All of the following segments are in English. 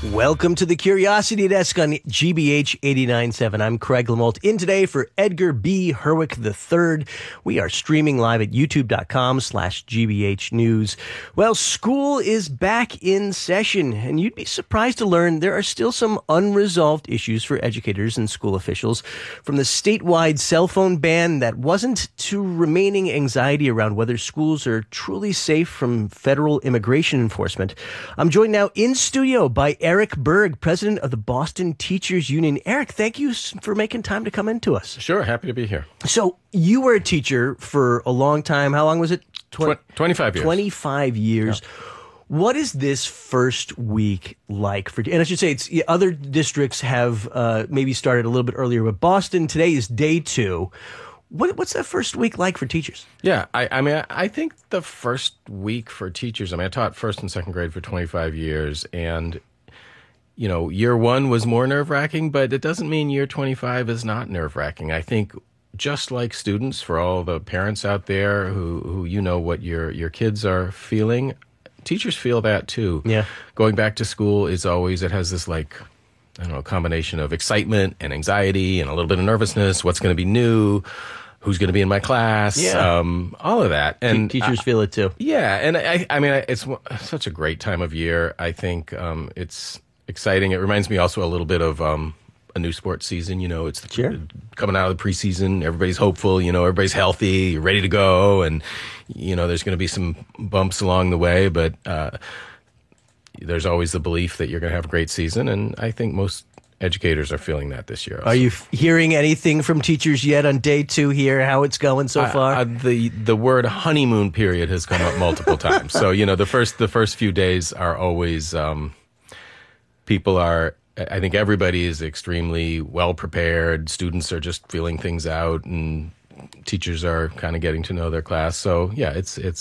Welcome to the Curiosity Desk on GBH 89.7. I'm Craig Lamalt, in today for Edgar B. Herwick III. We are streaming live at youtube.com/GBH News. Well, school is back in session, and you'd be surprised to learn there are still some unresolved issues for educators and school officials. From the statewide cell phone ban that wasn't to remaining anxiety around whether schools are truly safe from federal immigration enforcement. I'm joined now in studio by Eric Berg, president of the Boston Teachers Union. Eric, thank you for making time to come in to us. Sure, happy to be here. So you were a teacher for a long time. How long was it? 25 years. 25 years. Yeah. What is this first week like for? And I should say, other districts have maybe started a little bit earlier, but Boston today is day 2. What's that first week like for teachers? Yeah, I think the first week for teachers, I taught first and second grade for 25 years, and year 1 was more nerve-wracking, but it doesn't mean year 25 is not nerve-wracking. I think just like students, for all the parents out there who what your kids are feeling, teachers feel that too. Yeah. Going back to school is always, it has this combination of excitement and anxiety and a little bit of nervousness. What's going to be new? Who's going to be in my class? Yeah. All of that. And teachers feel it too. Yeah. And it's such a great time of year. I think it's exciting. It reminds me also a little bit of a new sports season. It's coming out of the preseason. Everybody's hopeful. Everybody's healthy, ready to go. And, there's going to be some bumps along the way. But there's always the belief that you're going to have a great season. And I think most educators are feeling that this year also. Are you hearing anything from teachers yet on day 2 here, how it's going so far? The word honeymoon period has come up multiple times. So, the first few days are always, I think everybody is extremely well prepared. Students are just feeling things out, and teachers are kind of getting to know their class. So, yeah,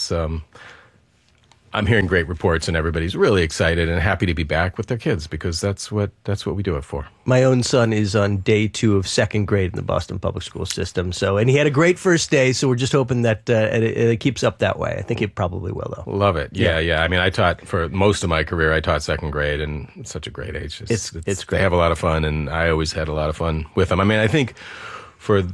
I'm hearing great reports, and everybody's really excited and happy to be back with their kids, because that's what we do it for. My own son is on day 2 of second grade in the Boston public school system. And he had a great first day. So we're just hoping that it keeps up that way. I think it probably will, though. Love it. Yeah. I taught for most of my career. I taught second grade, and it's such a great age. It's great. They have a lot of fun, and I always had a lot of fun with them. I think for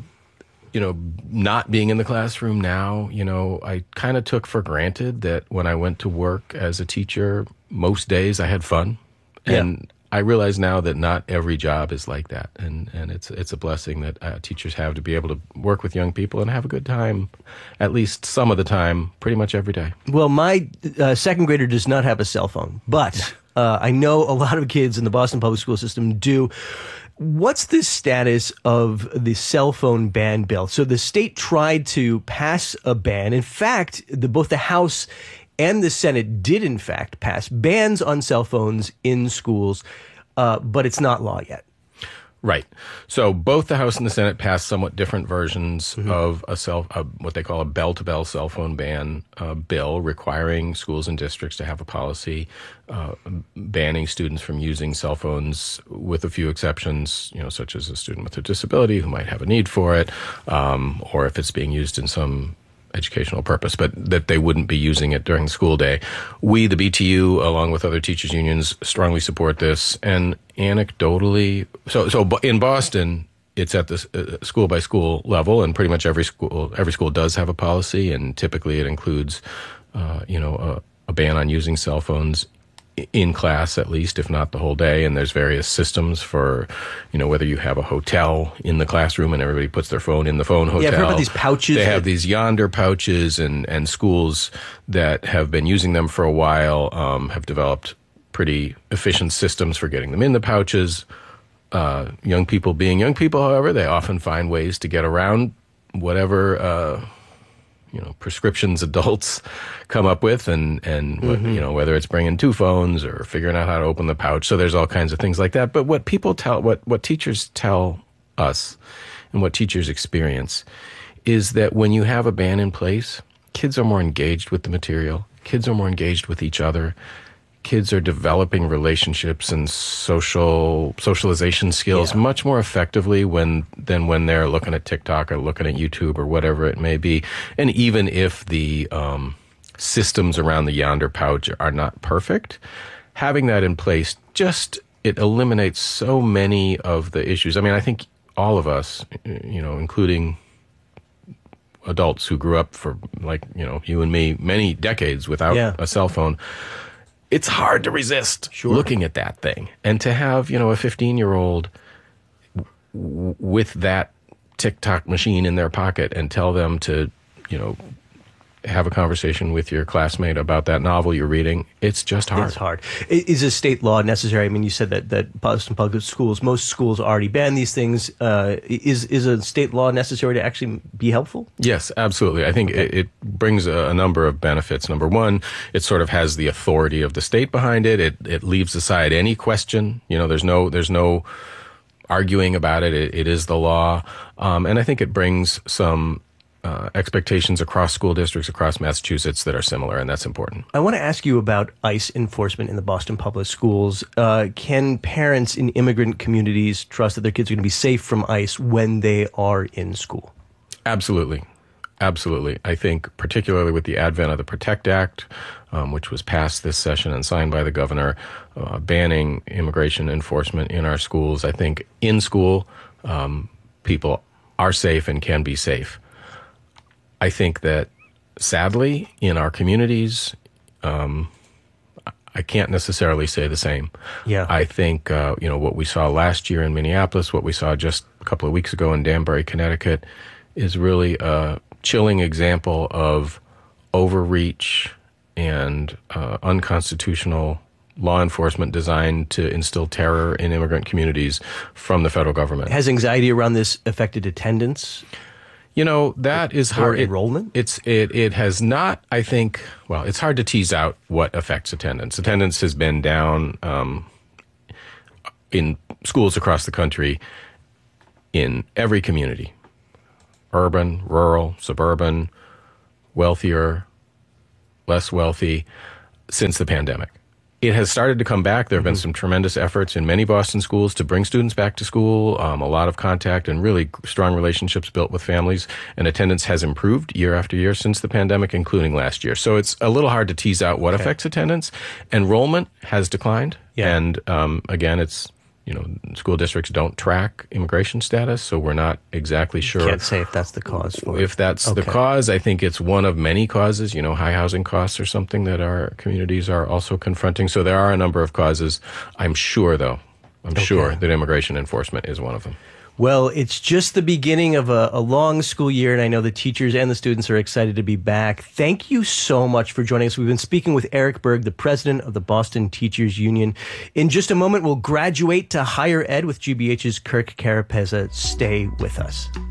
not being in the classroom now, I kind of took for granted that when I went to work as a teacher, most days I had fun. And I realize now that not every job is like that. And it's a blessing that teachers have to be able to work with young people and have a good time, at least some of the time, pretty much every day. Well, my second grader does not have a cell phone, but I know a lot of kids in the Boston public school system do. What's the status of the cell phone ban bill? So the state tried to pass a ban. In fact, both the House and the Senate did, in fact, pass bans on cell phones in schools, but it's not law yet. Right. So both the House and the Senate passed somewhat different versions of what they call a bell-to-bell cell phone ban bill, requiring schools and districts to have a policy banning students from using cell phones, with a few exceptions, such as a student with a disability who might have a need for it, or if it's being used in some educational purpose, but that they wouldn't be using it during the school day. We, the BTU, along with other teachers unions, strongly support this. And anecdotally, so in Boston, it's at the school by school level, and pretty much every school does have a policy, and typically it includes, a ban on using cell phones in class, at least, if not the whole day. And there's various systems for, whether you have a hotel in the classroom and everybody puts their phone in the phone hotel. Yeah, I've heard about these pouches. They have these Yonder pouches, and schools that have been using them for a while have developed pretty efficient systems for getting them in the pouches. Young people being young people, however, they often find ways to get around whatever prescriptions adults come up with, and whether it's bringing 2 phones or figuring out how to open the pouch. So there's all kinds of things like that. But what teachers tell us, and what teachers experience, is that when you have a ban in place, kids are more engaged with the material. Kids are more engaged with each other. Kids are developing relationships and socialization skills much more effectively than when they're looking at TikTok or looking at YouTube or whatever it may be. And even if the systems around the Yonder pouch are not perfect, having that in place it eliminates so many of the issues. I mean, I think all of us, including adults who grew up for, like, you and me, many decades without a cell phone, it's hard to resist looking at that thing. And to have, a 15-year-old with that TikTok machine in their pocket and tell them to, have a conversation with your classmate about that novel you're reading, it's just hard. It's hard. Is a state law necessary? I mean, you said that Boston Public Schools, most schools already ban these things. Is a state law necessary to actually be helpful? Yes, absolutely. I think it brings a number of benefits. Number one, it sort of has the authority of the state behind it. It leaves aside any question. There's no arguing about it. It is the law. And I think it brings some expectations across school districts across Massachusetts that are similar, and that's important. I want to ask you about ICE enforcement in the Boston Public Schools. Can parents in immigrant communities trust that their kids are going to be safe from ICE when they are in school? Absolutely. Absolutely. I think particularly with the advent of the PROTECT Act, which was passed this session and signed by the governor, banning immigration enforcement in our schools, I think in school people are safe and can be safe. I think that, sadly, in our communities, I can't necessarily say the same. Yeah. I think, what we saw last year in Minneapolis, what we saw just a couple of weeks ago in Danbury, Connecticut, is really a chilling example of overreach and unconstitutional law enforcement designed to instill terror in immigrant communities from the federal government. Has anxiety around this affected attendance? That is hard. Or enrollment? It has not, I think, well, it's hard to tease out what affects attendance. Attendance has been down in schools across the country in every community, urban, rural, suburban, wealthier, less wealthy, since the pandemic. It has started to come back. There have been some tremendous efforts in many Boston schools to bring students back to school, a lot of contact and really strong relationships built with families, and attendance has improved year after year since the pandemic, including last year. So it's a little hard to tease out what affects attendance. Enrollment has declined, and again, it's school districts don't track immigration status, so we're not exactly sure. Can't say if that's the cause for it. If that's the cause, I think it's one of many causes. High housing costs are something that our communities are also confronting. So there are a number of causes. I'm sure, though, sure that immigration enforcement is one of them. Well, it's just the beginning of a long school year, and I know the teachers and the students are excited to be back. Thank you so much for joining us. We've been speaking with Eric Berg, the president of the Boston Teachers Union. In just a moment, we'll graduate to higher ed with GBH's Kirk Carapezza. Stay with us.